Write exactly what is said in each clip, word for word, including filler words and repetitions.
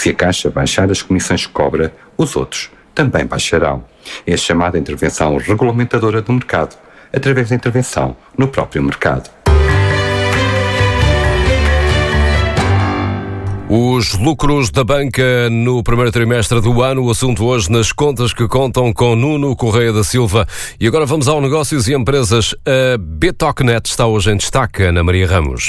Se a Caixa baixar as comissões que cobra, os outros também baixarão. É a chamada intervenção regulamentadora do mercado, através da intervenção no próprio mercado. Os lucros da banca no primeiro trimestre do ano, o assunto hoje nas contas que contam com Nuno Correia da Silva. E agora vamos ao negócios e empresas. A Betocnet está hoje em destaque, Ana Maria Ramos.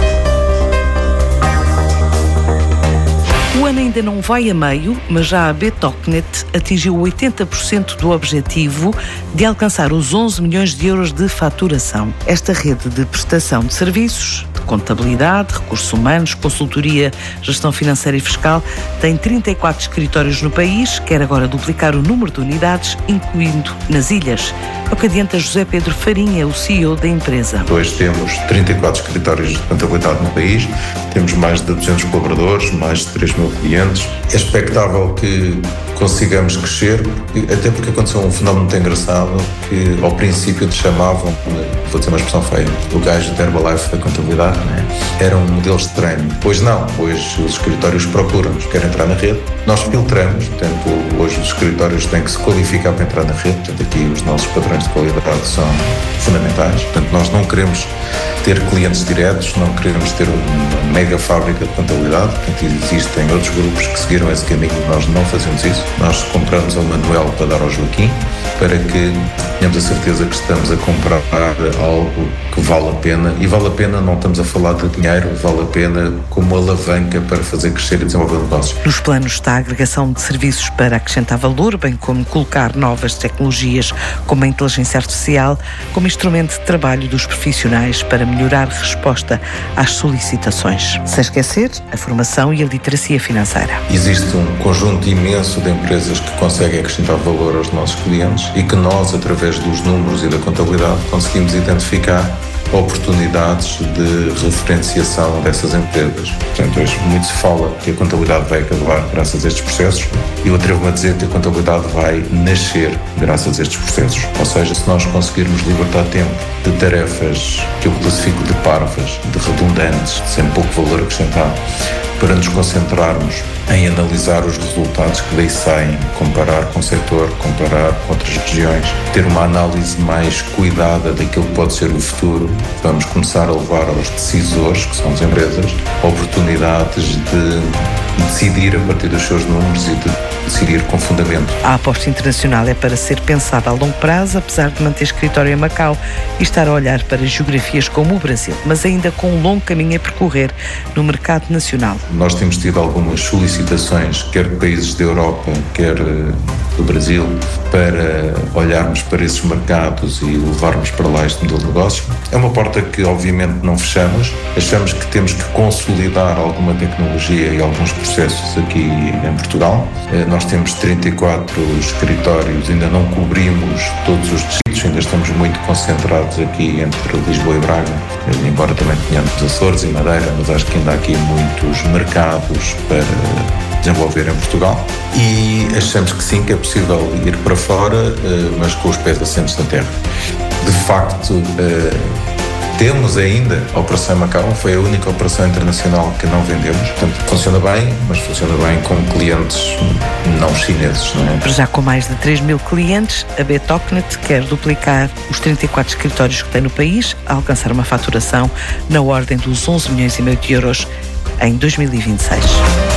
O ano ainda não vai a meio, mas já a Betocnet atingiu oitenta por cento do objetivo de alcançar os onze milhões de euros de faturação. Esta rede de prestação de serviços, de contabilidade, recursos humanos, consultoria, gestão financeira e fiscal, tem trinta e quatro escritórios no país, quer agora duplicar o número de unidades, incluindo nas ilhas. É o que adianta José Pedro Farinha, o C E O da empresa. Hoje temos trinta e quatro escritórios de contabilidade no país, temos mais de duzentos colaboradores, mais de três mil clientes. É expectável que consigamos crescer, até porque aconteceu um fenómeno muito engraçado que ao princípio te chamavam, vou dizer uma expressão feia, o gajo da Herbalife da contabilidade, né? Era um modelo estranho. Hoje não, hoje os escritórios procuram-nos, querem entrar na rede, nós filtramos, portanto hoje os escritórios têm que se qualificar para entrar na rede, portanto aqui os nossos padrões de qualidade são fundamentais, portanto nós não queremos ter clientes diretos, não queremos ter uma mega fábrica de contabilidade, portanto existem outros grupos que seguiram esse caminho, nós não fazemos isso. Nós compramos ao Manuel para dar ao Joaquim, para que tenhamos a certeza que estamos a comprar algo que vale a pena, e vale a pena, não estamos a falar de dinheiro, vale a pena como alavanca para fazer crescer e desenvolver negócios. Nos planos está a agregação de serviços para acrescentar valor, bem como colocar novas tecnologias como a inteligência artificial como instrumento de trabalho dos profissionais para melhorar a resposta às solicitações. Sem esquecer a formação e a literacia financeira. Existe um conjunto imenso de empresas que conseguem acrescentar valor aos nossos clientes e que nós, através dos números e da contabilidade, conseguimos identificar oportunidades de referenciação dessas empresas. Portanto, hoje muito se fala que a contabilidade vai acabar graças a estes processos e eu atrevo-me a dizer que a contabilidade vai nascer graças a estes processos. Ou seja, se nós conseguirmos libertar tempo de tarefas que eu classifico de parvas, de redundantes, sem pouco valor acrescentado, para nos concentrarmos em analisar os resultados que daí saem, comparar com o setor, comparar com outras regiões, ter uma análise mais cuidada daquilo que pode ser o futuro, vamos começar a levar aos decisores, que são as empresas, oportunidades de decidir a partir dos seus números e de decidir com fundamento. A aposta internacional é para ser pensada a longo prazo, apesar de manter escritório em Macau e estar a olhar para geografias como o Brasil, mas ainda com um longo caminho a percorrer no mercado nacional. Nós temos tido algumas solicitações, quer de países da Europa, quer do Brasil, para olharmos para esses mercados e levarmos para lá este modelo de negócio. É uma porta que obviamente não fechamos, achamos que temos que consolidar alguma tecnologia e alguns processos aqui em Portugal. Nós temos trinta e quatro escritórios, ainda não cobrimos todos os distritos, ainda estamos muito concentrados aqui entre Lisboa e Braga, embora também tenhamos Açores e Madeira, mas acho que ainda há aqui muitos mercados para desenvolver em Portugal e achamos que sim, que é possível ir para fora, mas com os pés assentes na terra. De facto, temos ainda a Operação Macau, foi a única operação internacional que não vendemos, portanto funciona bem, mas funciona bem com clientes não chineses, não é? Já com mais de três mil clientes, a Betocnet quer duplicar os trinta e quatro escritórios que tem no país, a alcançar uma faturação na ordem dos onze milhões e meio de euros em dois mil e vinte e seis.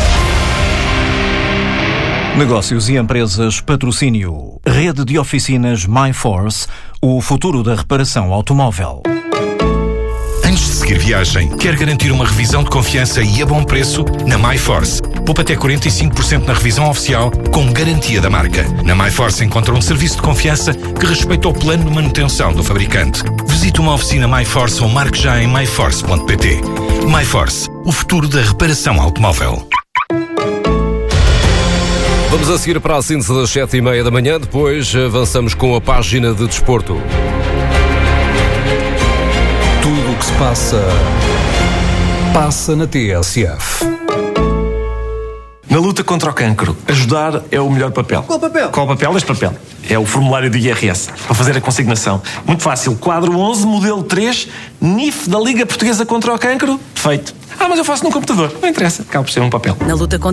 Negócios e empresas, patrocínio. Rede de oficinas MyForce, o futuro da reparação automóvel. Antes de seguir viagem, quer garantir uma revisão de confiança e a bom preço? Na MyForce, poupa até quarenta e cinco por cento na revisão oficial com garantia da marca. Na MyForce encontra um serviço de confiança que respeita o plano de manutenção do fabricante. Visite uma oficina MyForce ou marque já em my force ponto p t. MyForce, o futuro da reparação automóvel. Vamos a seguir para a síntese das sete e meia da manhã, depois avançamos com a página de desporto. Tudo o que se passa, passa na T S F. Na luta contra o cancro, ajudar é o melhor papel. Qual papel? Qual papel? Este papel. É o formulário do I R S, para fazer a consignação. Muito fácil. Quadro onze, modelo três, N I F da Liga Portuguesa contra o Cancro. Feito. Ah, mas eu faço num computador. Não interessa. Acaba por ser um papel. Na luta contra